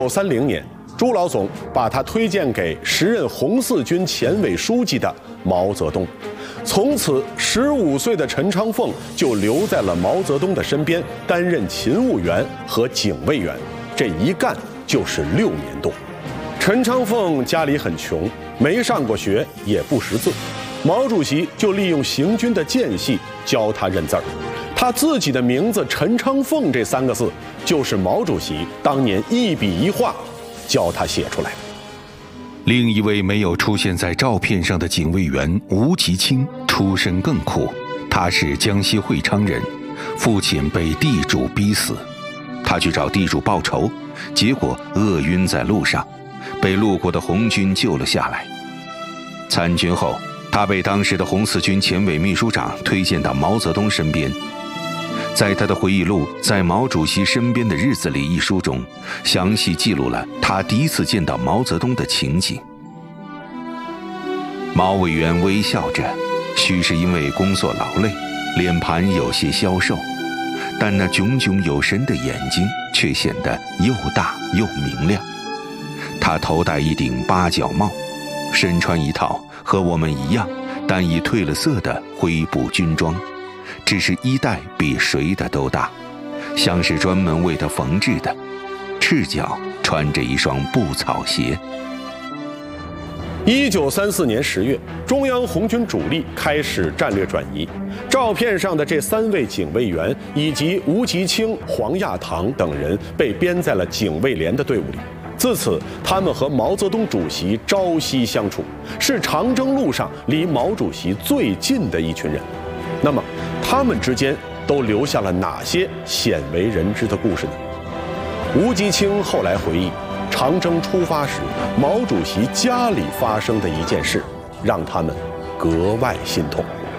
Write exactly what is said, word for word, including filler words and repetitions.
一九三零年，朱老总把他推荐给时任红四军前委书记的毛泽东。从此，十五岁的陈昌凤就留在了毛泽东的身边，担任勤务员和警卫员，这一干就是六年多。陈昌凤家里很穷，没上过学，也不识字。毛主席就利用行军的间隙教他认字儿。他自己的名字陈昌凤这三个字，就是毛主席当年一笔一画教他写出来的。 另一位没有出现在照片上的警卫员吴吉清出身更苦，他是江西会昌人，父亲被地主逼死，他去找地主报仇，结果饿晕在路上，被路过的红军救了下来。参军后，他被当时的红四军前委秘书长推荐到毛泽东身边。在他的回忆录《在毛主席身边的日子里》一书中，详细记录了他第一次见到毛泽东的情景。毛委员微笑着，须是因为工作劳累，脸盘有些消瘦，但那炯炯有神的眼睛却显得又大又明亮。他头戴一顶八角帽，身穿一套和我们一样但已褪了色的灰布军装，只是衣带比谁的都大，像是专门为他缝制的，赤脚穿着一双布草鞋。 一九三四年十月，中央红军主力开始战略转移。照片上的这三位警卫员以及吴吉清、黄亚堂等人被编在了警卫连的队伍里。自此，他们和毛泽东主席朝夕相处，是长征路上离毛主席最近的一群人。那么，他们之间都留下了哪些鲜为人知的故事呢？吴吉清后来回忆，长征出发时，毛主席家里发生的一件事，让他们格外心痛。